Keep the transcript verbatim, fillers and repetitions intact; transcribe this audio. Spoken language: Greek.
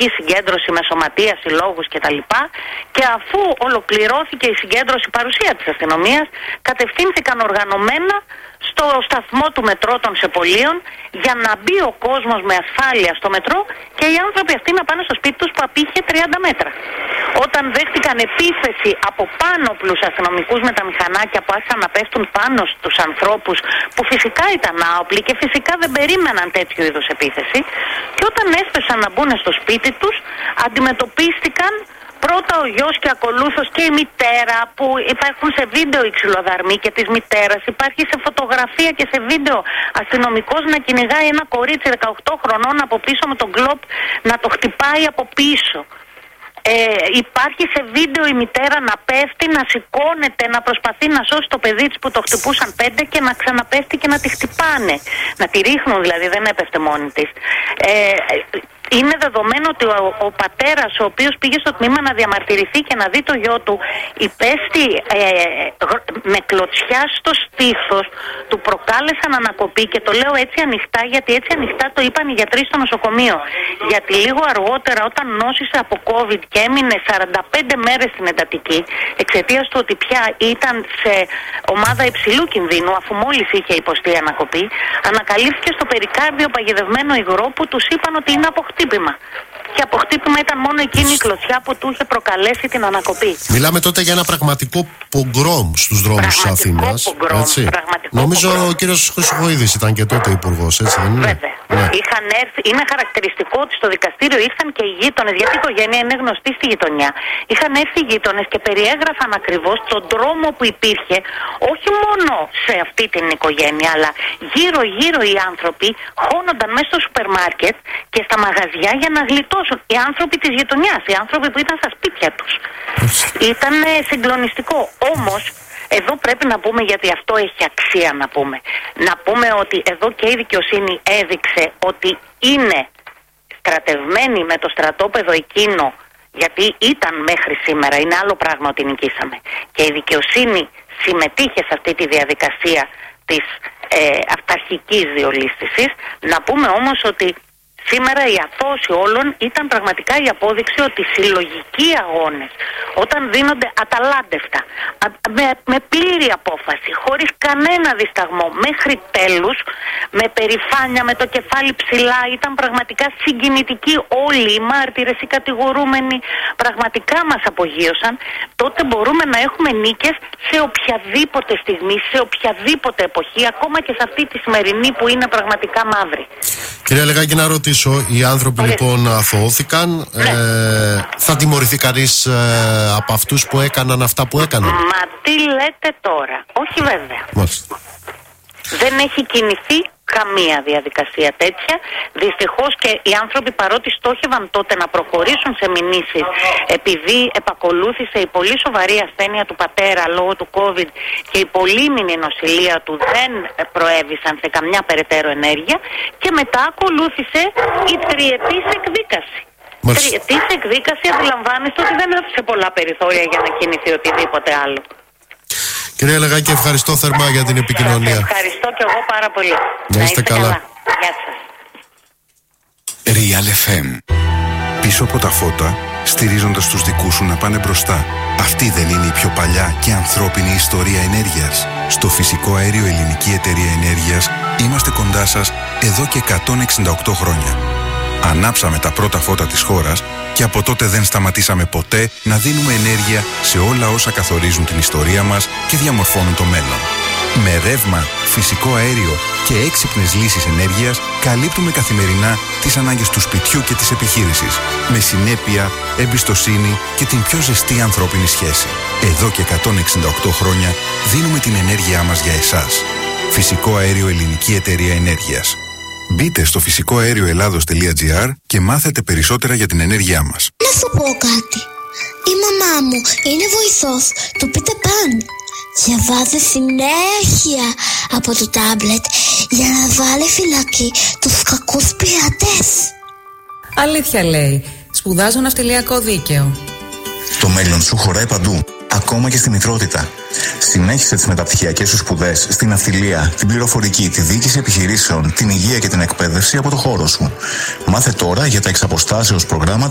μαζική συγκέντρωση με σωματεία, συλλόγους κτλ. Και αφού ολοκληρώθηκε η συγκέντρωση, παρουσία της αστυνομίας, κατευθύνθηκαν οργανωμένα στο σταθμό του μετρό των Σεπολίων για να μπει ο κόσμος με ασφάλεια στο μετρό και οι άνθρωποι αυτοί να πάνε στο σπίτι τους που απήχε τριάντα μέτρα. Όταν δέχτηκαν επίθεση από πάνωπλους αστυνομικούς με τα μηχανάκια που άρχισαν να πέφτουν πάνω στους ανθρώπους που φυσικά ήταν άοπλοι και φυσικά δεν περίμεναν τέτοιου είδους επίθεση, και όταν έσπευσαν να μπουν στο σπίτι τους αντιμετωπίστηκαν πρώτα ο γιος και ακολούθως και η μητέρα, που υπάρχουν σε βίντεο οι ξυλοδαρμοί και της μητέρας, υπάρχει σε φωτογραφία και σε βίντεο αστυνομικός να κυνηγάει ένα κορίτσι δεκαοκτώ χρονών από πίσω με τον κλόπ να το χτυπάει από πίσω. Ε, υπάρχει σε βίντεο η μητέρα να πέφτει, να σηκώνεται, να προσπαθεί να σώσει το παιδί της που το χτυπούσαν πέντε και να ξαναπέφτει και να τη χτυπάνε. Να τη ρίχνουν δηλαδή, δεν έπεφτε μόνη της. Ε, είναι δεδομένο ότι ο, ο πατέρας, ο οποίος πήγε στο τμήμα να διαμαρτυρηθεί και να δει το γιο του, υπέστη ε, με κλωτσιά στο στήθος, του προκάλεσαν ανακοπή, και το λέω έτσι ανοιχτά γιατί έτσι ανοιχτά το είπαν οι γιατροί στο νοσοκομείο. Γιατί λίγο αργότερα, όταν νόσησε από COVID και έμεινε σαράντα πέντε μέρες στην εντατική, εξαιτίας του ότι πια ήταν σε ομάδα υψηλού κινδύνου, αφού μόλις είχε υποστεί ανακοπή, ανακαλύφθηκε στο περικάρδιο παγιδευμένο υγρό που τους είπαν ότι είναι από χτύπημα. Και από χτύπημα ήταν μόνο εκείνη η κλωτσιά που του είχε προκαλέσει την ανακοπή. Μιλάμε τότε για ένα πραγματικό πογκρόμ στους δρόμους της Αθήνας. Νομίζω πογκρόμ. Ο κύριος Χρυσοχοΐδης ήταν και τότε υπουργός, έτσι δεν είναι? Βέβαια. Ναι. Είχαν έρθει, είναι χαρακτηριστικό ότι στο δικαστήριο ήρθαν και οι γείτονες, γιατί η οικογένεια είναι γνωστή στη γειτονιά. Είχαν έρθει οι γείτονες και περιέγραφαν ακριβώς τον δρόμο που υπήρχε, όχι μόνο σε αυτή την οικογένεια, αλλά γύρω-γύρω οι άνθρωποι χώνονταν μέσα στο σούπερ μάρκετ και στα μαγαζιά για να γλιτώσουν. Οι άνθρωποι της γειτονιάς, οι άνθρωποι που ήταν στα σπίτια τους. Ήταν συγκλονιστικό. Όμως, εδώ πρέπει να πούμε, γιατί αυτό έχει αξία να πούμε. Να πούμε ότι εδώ και η δικαιοσύνη έδειξε ότι είναι στρατευμένη με το στρατόπεδο εκείνο, γιατί ήταν μέχρι σήμερα, είναι άλλο πράγμα ότι νικήσαμε. Και η δικαιοσύνη συμμετείχε σε αυτή τη διαδικασία της ε, αυταρχικής διολίσθησης. Να πούμε όμως ότι σήμερα η αθώωση όλων ήταν πραγματικά η απόδειξη ότι συλλογικοί αγώνες, όταν δίνονται αταλάντευτα, με, με πλήρη απόφαση, χωρίς κανένα δισταγμό, μέχρι τέλους, με περηφάνεια, με το κεφάλι ψηλά, ήταν πραγματικά συγκινητικοί όλοι οι μάρτυρες, οι κατηγορούμενοι, πραγματικά μας απογείωσαν. Τότε μπορούμε να έχουμε νίκες σε οποιαδήποτε στιγμή, σε οποιαδήποτε εποχή, ακόμα και σε αυτή τη σημερινή που είναι πραγματικά μαύρη. Κυρία Λεγάκη, να ρωτήσω, οι άνθρωποι Ωραία. λοιπόν αθωώθηκαν, ναι. ε, θα τιμωρηθεί κανείς ε, από αυτούς που έκαναν αυτά που έκαναν? Μα τι λέτε τώρα? Όχι βέβαια. Μάλιστα. Δεν έχει κινηθεί καμία διαδικασία τέτοια. Δυστυχώς και οι άνθρωποι, παρότι στόχευαν τότε να προχωρήσουν σε μηνύσεις, επειδή επακολούθησε η πολύ σοβαρή ασθένεια του πατέρα λόγω του COVID και η πολύμηνη νοσηλεία του, δεν προέβησαν σε καμιά περαιτέρω ενέργεια, και μετά ακολούθησε η τριετής εκδίκαση. Μάλιστα. Τριετής εκδίκαση, αντιλαμβάνεστε ότι δεν άφησε πολλά περιθώρια για να κινηθεί οτιδήποτε άλλο. Κυρία Λεγάκη, ευχαριστώ θερμά για την επικοινωνία. Σας ευχαριστώ και εγώ πάρα πολύ. Να είστε καλά. καλά. Γεια σας. Real εφ εμ. Πίσω από τα φώτα, στηρίζοντας τους δικούς σου να πάνε μπροστά. Αυτή δεν είναι η πιο παλιά και ανθρώπινη ιστορία ενέργειας? Στο Φυσικό Αέριο Ελληνική Εταιρεία Ενέργειας είμαστε κοντά σας εδώ και εκατόν εξήντα οκτώ χρόνια. Ανάψαμε τα πρώτα φώτα της χώρας και από τότε δεν σταματήσαμε ποτέ να δίνουμε ενέργεια σε όλα όσα καθορίζουν την ιστορία μας και διαμορφώνουν το μέλλον. Με ρεύμα, φυσικό αέριο και έξυπνες λύσεις ενέργειας καλύπτουμε καθημερινά τις ανάγκες του σπιτιού και της επιχείρησης, με συνέπεια, εμπιστοσύνη και την πιο ζεστή ανθρώπινη σχέση. Εδώ και εκατόν εξήντα οκτώ χρόνια δίνουμε την ενέργειά μας για εσάς. Φυσικό Αέριο Ελληνική Εταιρεία Ενέργειας. Μπείτε στο φυσικό αέριο ελλάδος τελεία τζι άρ και μάθετε περισσότερα για την ενέργειά μας. Να σου πω κάτι. Η μαμά μου είναι βοηθός του Peter Pan. Διαβάζει συνέχεια από το τάμπλετ για να βάλει φυλακή τους κακούς πειρατές. Αλήθεια λέει. Σπουδάζω ναυτιλιακό δίκαιο. Το μέλλον σου χωράει παντού, ακόμα και στη μητρότητα. Συνέχισε τις μεταπτυχιακές σου σπουδές στην ναυτιλία, την πληροφορική, τη διοίκηση επιχειρήσεων, την υγεία και την εκπαίδευση από το χώρο σου. Μάθε τώρα για τα εξαποστάσεως προγράμματα